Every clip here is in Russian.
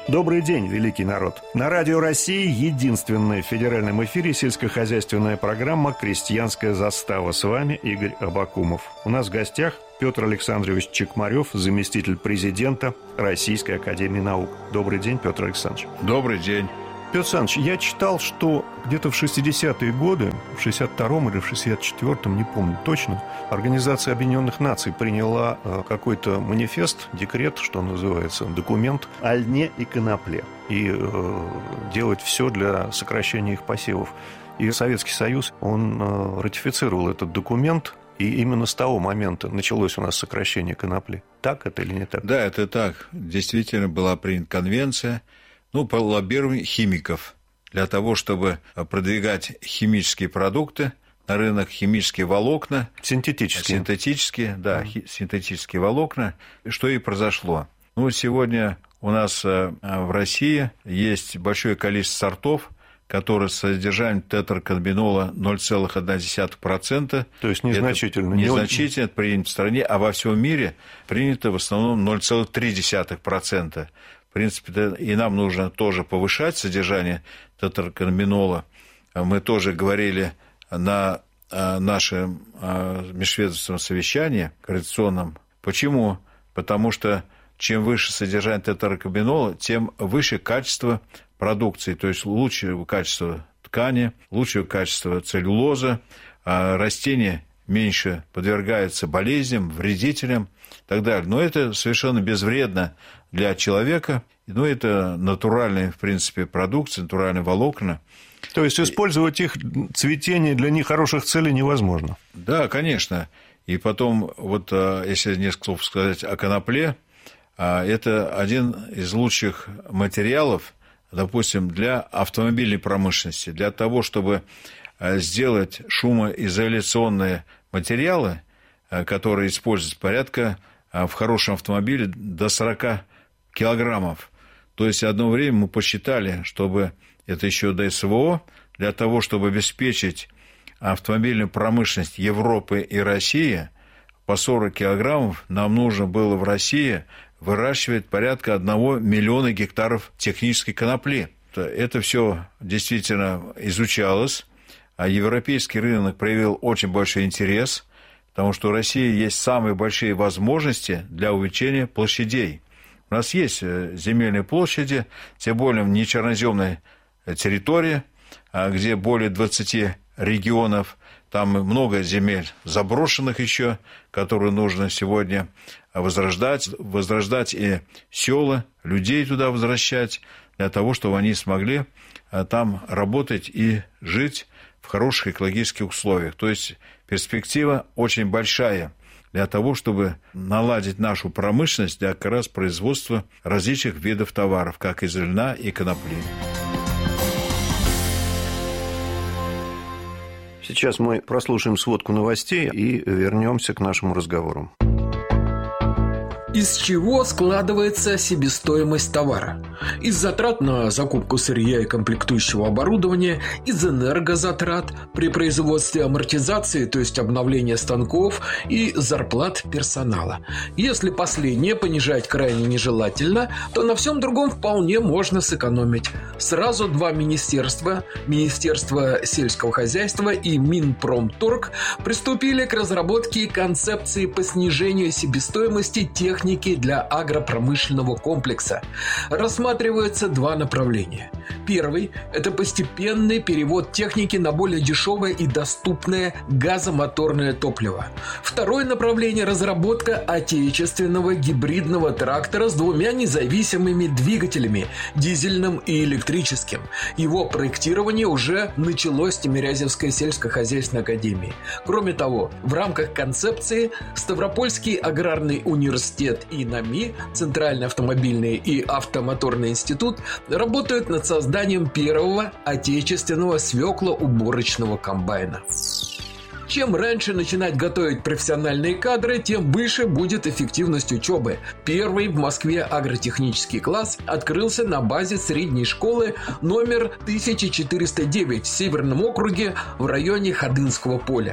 Добрый день, великий народ. На Радио России единственная в федеральном эфире сельскохозяйственная программа «Крестьянская застава». С вами Игорь Абакумов. У нас в гостях Петр Александрович Чекмарев, заместитель президента Российской академии наук. Добрый день, Петр Александрович. Добрый день. Петр Александрович, я читал, что где-то в 60-е годы, в 62-м или в 64-м, не помню точно, Организация Объединенных Наций приняла какой-то манифест, декрет, что называется, документ о льне и конопле. И делать все для сокращения их посевов. И Советский Союз, он ратифицировал этот документ, и именно с того момента началось у нас сокращение конопли. Так это или не так? Да, это так. Действительно была принята конвенция, по лоббированию химиков для того, чтобы продвигать химические продукты на рынок, химические волокна. Синтетические, синтетические волокна. Что и произошло. Сегодня у нас в России есть большое количество сортов, которые с содержанием тетраканабинола 0,1%. То есть незначительно. Незначительно это принято в стране, а во всем мире принято в основном 0,3%. В принципе, и нам нужно тоже повышать содержание тетраканабинола. Мы тоже говорили на нашем межведомственном совещании координационном. Почему? Потому что чем выше содержание тетраканабинола, тем выше качество продукции, то есть лучшее качество ткани, лучшее качество целлюлозы, растения меньше подвергаются болезням, вредителям и так далее. Но это совершенно безвредно для человека. Это натуральные, в принципе, продукты, натуральные волокна. То есть использовать их цветение для нехороших целей невозможно? Да, конечно. И потом, если несколько слов сказать о конопле, это один из лучших материалов, допустим, для автомобильной промышленности, для того, чтобы сделать шумоизоляционные материалы, которые используются порядка в хорошем автомобиле до 40 килограммов. То есть одно время мы посчитали, чтобы это еще до СВО, для того, чтобы обеспечить автомобильную промышленность Европы и России по 40 килограммов, нам нужно было в России выращивать порядка 1 миллиона гектаров технической конопли. Это все действительно изучалось, а европейский рынок проявил очень большой интерес, потому что у России есть самые большие возможности для увеличения площадей. У нас есть земельные площади, тем более в нечерноземной территории, где более 20 регионов, там много земель заброшенных еще, которые нужно сегодня возрождать и села, людей туда возвращать, для того, чтобы они смогли там работать и жить в хороших экологических условиях. То есть перспектива очень большая для того, чтобы наладить нашу промышленность для как раз производства различных видов товаров, как из льна и конопли. Сейчас мы прослушаем сводку новостей и вернемся к нашему разговору. Из чего складывается себестоимость товара? Из затрат на закупку сырья и комплектующего оборудования, из энергозатрат при производстве амортизации, то есть обновления станков, и зарплат персонала. Если последнее понижать крайне нежелательно, то на всем другом вполне можно сэкономить. Сразу два министерства, Министерство сельского хозяйства и Минпромторг, приступили к разработке концепции по снижению себестоимости техники для агропромышленного комплекса. Рассматриваются два направления. Первый – это постепенный перевод техники на более дешевое и доступное газомоторное топливо. Второе направление – разработка отечественного гибридного трактора с двумя независимыми двигателями – дизельным и электрическим. Его проектирование уже началось в Тимирязевской сельскохозяйственной академии. Кроме того, в рамках концепции Ставропольский аграрный университет и НАМИ, Центральный автомобильный и автомоторный институт, работают над созданием первого отечественного свеклоуборочного комбайна. Чем раньше начинать готовить профессиональные кадры, тем выше будет эффективность учебы. Первый в Москве агротехнический класс открылся на базе средней школы номер 1409 в Северном округе в районе Ходынского поля.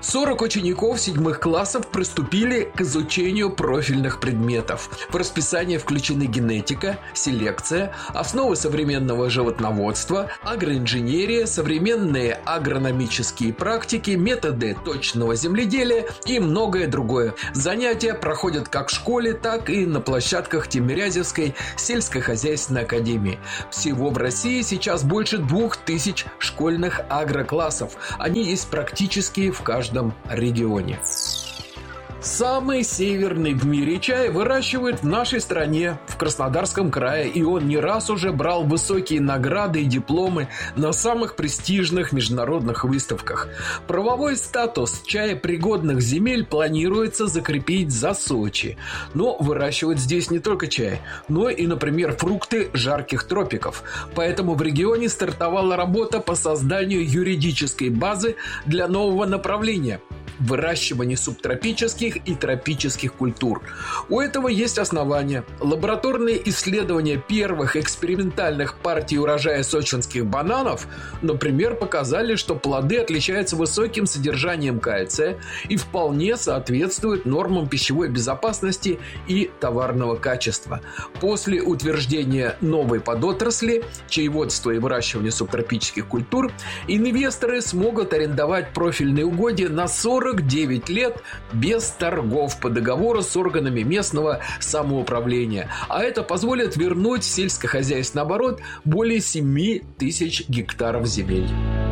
40 учеников 7 классов приступили к изучению профильных предметов. В расписание включены генетика, селекция, основы современного животноводства, агроинженерия, современные агрономические практики, методы точного земледелия и многое другое. Занятия проходят как в школе, так и на площадках Тимирязевской сельскохозяйственной академии. Всего в России сейчас больше 2000 школьных агроклассов. Они есть практически в каждом регионе. Самый северный в мире чай выращивают в нашей стране, в Краснодарском крае, и он не раз уже брал высокие награды и дипломы на самых престижных международных выставках. Правовой статус чаепригодных земель планируется закрепить за Сочи. Но выращивают здесь не только чай, но и, например, фрукты жарких тропиков. Поэтому в регионе стартовала работа по созданию юридической базы для нового направления – выращивание субтропических и тропических культур. У этого есть основания. Лабораторные исследования первых экспериментальных партий урожая сочинских бананов, например, показали, что плоды отличаются высоким содержанием кальция и вполне соответствуют нормам пищевой безопасности и товарного качества. После утверждения новой подотрасли чаеводства и выращивания субтропических культур, инвесторы смогут арендовать профильные угодья на 49 лет без торгов по договору с органами местного самоуправления. А это позволит вернуть в сельскохозяйственный оборот более 7000 гектаров земель.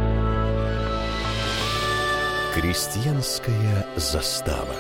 Крестьянская застава.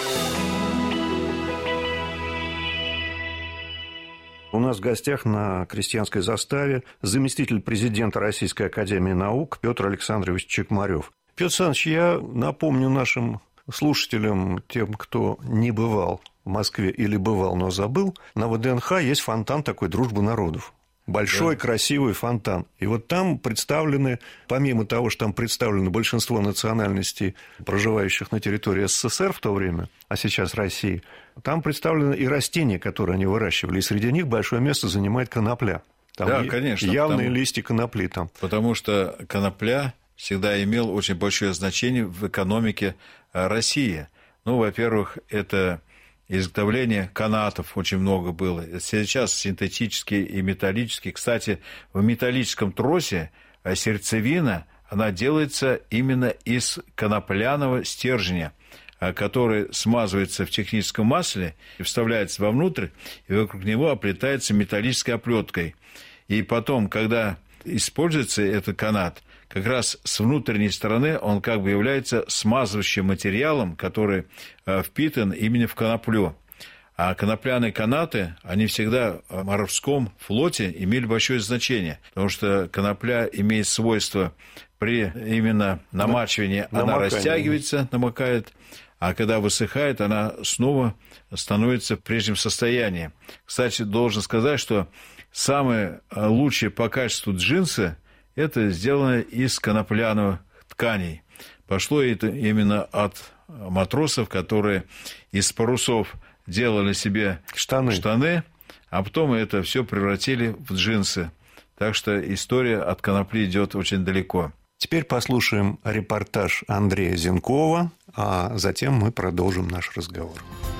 У нас в гостях на крестьянской заставе заместитель президента Российской академии наук Петр Александрович Чекмарев. Петр Александрович, я напомню нашим слушателям, тем, кто не бывал в Москве или бывал, но забыл, на ВДНХ есть фонтан такой «Дружба народов». Большой, да, красивый фонтан. И вот там представлены, помимо того, что там представлено большинство национальностей, проживающих на территории СССР в то время, а сейчас России, там представлены и растения, которые они выращивали. И среди них большое место занимает конопля. Там да, конечно. Явные листья конопли там. Потому что конопля всегда имел очень большое значение в экономике России. Ну, во-первых, это изготовление канатов очень много было. Сейчас синтетические и металлические. Кстати, в металлическом тросе сердцевина, она делается именно из конопляного стержня, который смазывается в техническом масле и вставляется вовнутрь, и вокруг него оплетается металлической оплеткой. И потом, когда используется этот канат, как раз с внутренней стороны он как бы является смазывающим материалом, который впитан именно в коноплю. А конопляные канаты, они всегда в морском флоте имели большое значение, потому что конопля имеет свойство при именно намачивании, она растягивается, намокает, а когда высыхает, она снова становится в прежнем состоянии. Кстати, должен сказать, что самые лучшие по качеству джинсы – это сделано из конопляных тканей. Пошло это именно от матросов, которые из парусов делали себе штаны, а потом это все превратили в джинсы. Так что история от конопли идет очень далеко. Теперь послушаем репортаж Андрея Зенкова, а затем мы продолжим наш разговор.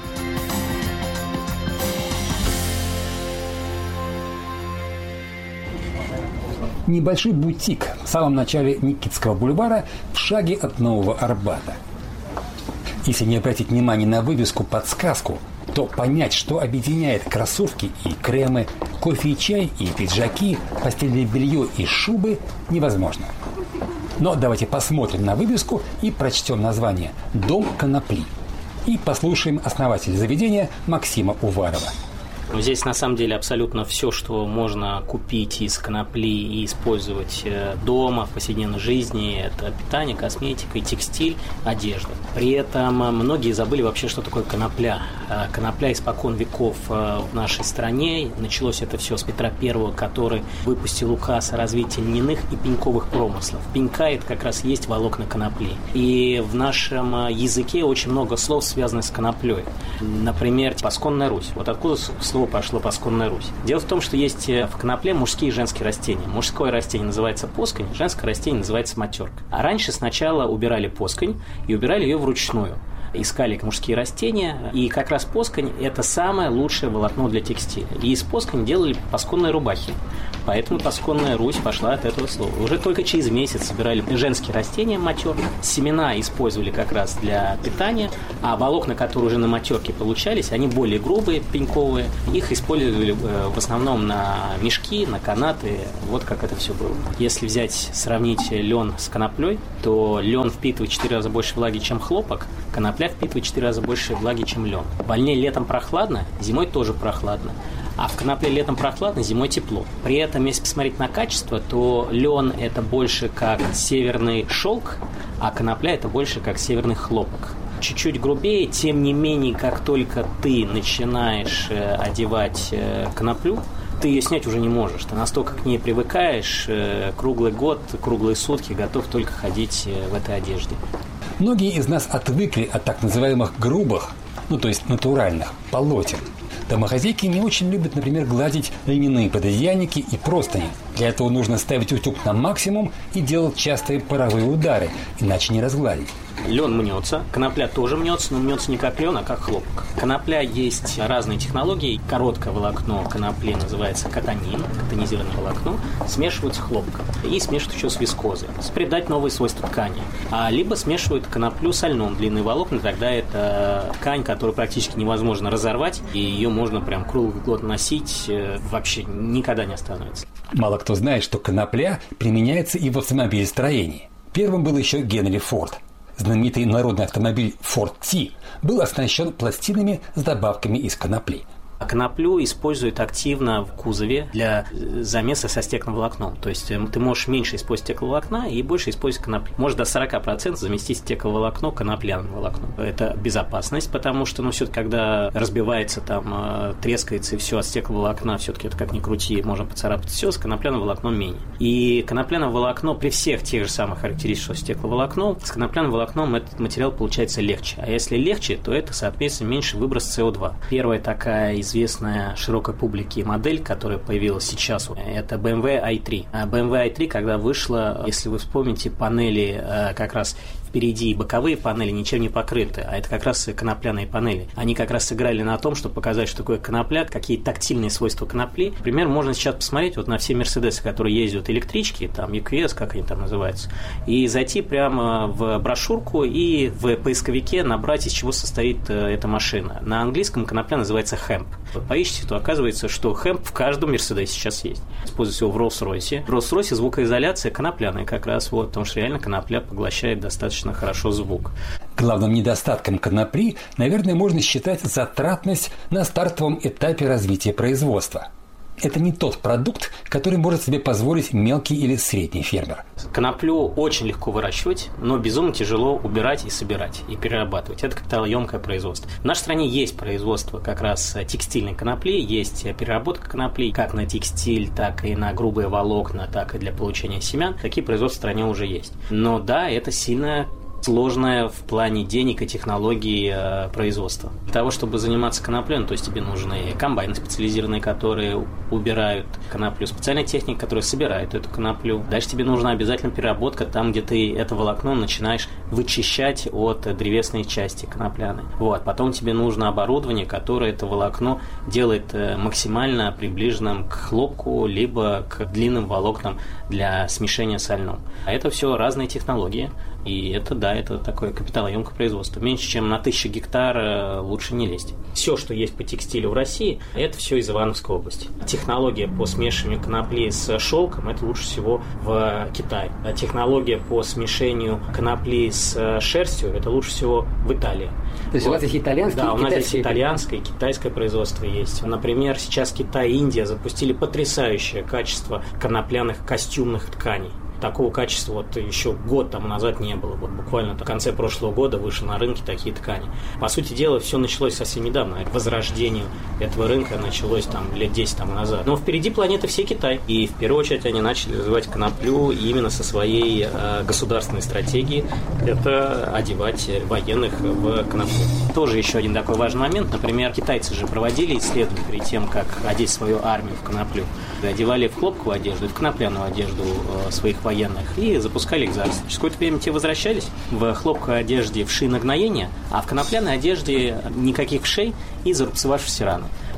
Небольшой бутик в самом начале Никитского бульвара в шаге от Нового Арбата. Если не обратить внимание на вывеску-подсказку, то понять, что объединяет кроссовки и кремы, кофе и чай и пиджаки, постельное белье и шубы, невозможно. Но давайте посмотрим на вывеску и прочтем название «Дом конопли». И послушаем основателя заведения Максима Уварова. Здесь на самом деле абсолютно все, что можно купить из конопли и использовать дома, в повседневной жизни. Это питание, косметика и текстиль, одежда. При этом многие забыли вообще, что такое конопля. Конопля испокон веков в нашей стране. Началось это все с Петра I, который выпустил указ о развитии льняных и пеньковых промыслов. Пенька – это как раз есть волокна конопли. И в нашем языке очень много слов, связанных с коноплей. Например, «Пасконная Русь». Вот откуда слово слово пошло «пасконная Русь». Дело в том, что есть в конопле мужские и женские растения. Мужское растение называется посконь, женское растение называется матерка. А раньше сначала убирали посконь и убирали ее вручную. Искали мужские растения, и как раз посконь – это самое лучшее волокно для текстиля. И из посконь делали пасконные рубахи. Поэтому пасконная Русь пошла от этого слова. Уже только через месяц собирали женские растения матерки, семена использовали как раз для питания, а волокна, которые уже на матерке получались, они более грубые, пеньковые. Их использовали в основном на мешки, на канаты. Вот как это все было. Если сравнить лен с коноплей, то лен впитывает 4 раза больше влаги, чем хлопок, конопля впитывает 4 раза больше влаги, чем лен. В вольне летом прохладно, зимой тоже прохладно. А в конопле летом прохладно, зимой тепло. При этом, если посмотреть на качество, то лен – это больше как северный шелк, а конопля – это больше как северный хлопок. Чуть-чуть грубее, тем не менее, как только ты начинаешь одевать коноплю, ты ее снять уже не можешь. Ты настолько к ней привыкаешь, круглый год, круглые сутки готов только ходить в этой одежде. Многие из нас отвыкли от так называемых грубых, то есть натуральных, полотен. Домохозяйки не очень любят, например, гладить льняные пододеяльники и простыни. Для этого нужно ставить утюг на максимум и делать частые паровые удары, иначе не разгладить. Лен мнется, конопля тоже мнется, но мнется не как лен, а как хлопок. Конопля есть разные технологии. Короткое волокно конопли называется катанин, катанизированное волокно, смешивают с хлопком и смешивают еще с вискозой, придать новые свойства ткани. Либо смешивают коноплю с льном, длинные волокна, тогда это ткань, которую практически невозможно разорвать, и ее можно прям круглый год носить, вообще никогда не остановится. Мало кто знает, что конопля применяется и в автомобилестроении. Первым был еще Генри Форд. Знаменитый народный автомобиль Ford T был оснащен пластинами с добавками из конопли. Коноплю используют активно в кузове для замеса со стекловолокном. То есть ты можешь меньше использовать стекловолокна и больше использовать конопли. Можешь до 40% заместить стекловолокно конопляным волокном. Это безопасность, потому что, все-таки, когда разбивается, трескается и все от стекловолокна, все-таки это как ни крути, можно поцарапать все, с конопляным волокном менее. И конопляное волокно при всех тех же самых характеристиках, что стекловолокно, с конопляным волокном этот материал получается легче. А если легче, то это, соответственно, меньше выброс СО2. Первая такая известная широкой публике модель, которая появилась сейчас, это BMW i3. BMW i3, когда вышла, если вы вспомните, панели как раз впереди и боковые панели ничем не покрыты, а это как раз конопляные панели. Они как раз сыграли на том, чтобы показать, что такое конопля, какие тактильные свойства конопли. Например, можно сейчас посмотреть на все Мерседесы, которые ездят электрички, EQS, как они там называются, и зайти прямо в брошюрку и в поисковике набрать, из чего состоит эта машина. На английском конопля называется hemp. Поищите, то оказывается, что hemp в каждом Мерседесе сейчас есть. Используется его в Роллс-Ройсе. В Роллс-Ройсе звукоизоляция конопляная как раз, потому что реально конопля поглощает достаточно хорошо звук. Главным недостатком конопли, наверное, можно считать затратность на стартовом этапе развития производства. Это не тот продукт, который может себе позволить мелкий или средний фермер. Коноплю очень легко выращивать, но безумно тяжело убирать и собирать, и перерабатывать. Это капиталоемкое производство. В нашей стране есть производство как раз текстильной конопли, есть переработка конопли как на текстиль, так и на грубые волокна, так и для получения семян. Такие производства в стране уже есть. Но да, это сильно сложное в плане денег и технологий производства. Для того, чтобы заниматься коноплей, то есть тебе нужны комбайны специализированные, которые убирают коноплю, специальная техника, которая собирает эту коноплю. Дальше тебе нужна обязательно переработка там, где ты это волокно начинаешь вычищать от древесной части конопляной. Потом тебе нужно оборудование, которое это волокно делает максимально приближенным к хлопку, либо к длинным волокнам для смешения со льном. А это все разные технологии. И это такое капиталоемкое производство. Меньше, чем на 1000 гектар лучше не лезть. Все, что есть по текстилю в России, это все из Ивановской области. Технология по смешиванию конопли с шелком, это лучше всего в Китае. А технология по смешению конопли с шерстью, это лучше всего в Италии. То есть у вас есть итальянское, да, у нас здесь итальянское и китайское производство есть. Например, сейчас Китай и Индия запустили потрясающее качество конопляных костюмных тканей. такого качества вот еще год тому назад не было. Вот буквально в конце прошлого года вышли на рынке такие ткани. По сути дела, все началось совсем недавно. Возрождение этого рынка началось там лет 10 тому назад. Но впереди планеты все Китай. И в первую очередь они начали развивать коноплю именно со своей государственной стратегией. Это одевать военных в коноплю. Тоже еще один такой важный момент. Например, китайцы же проводили исследования перед тем, как одеть свою армию в коноплю. Одевали в хлопковую одежду и в конопляную одежду своих военных и запускали их за армию. Через какое-то время те возвращались в хлопковой одежде вши нагноения, а в конопляной одежде никаких вшей и зарубцевавшиеся раны.